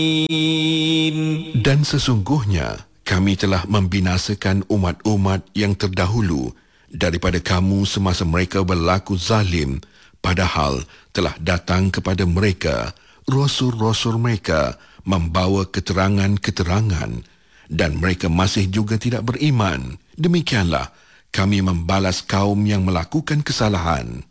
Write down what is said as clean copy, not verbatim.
Dan sesungguhnya kami telah membinasakan umat-umat yang terdahulu daripada kamu semasa mereka berlaku zalim, padahal telah datang kepada mereka rasul-rasul mereka membawa keterangan-keterangan dan mereka masih juga tidak beriman. Demikianlah kami membalas kaum yang melakukan kesalahan.